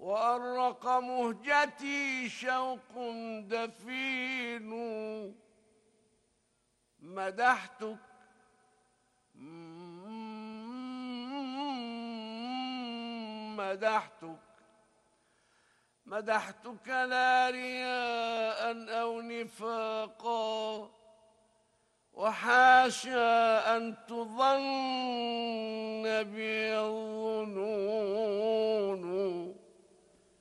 وأرق مهجتي شوق دفين. مدحتك مدحتك مدحتك لا رياء أو نفاقا، وحاشا أن تظن بي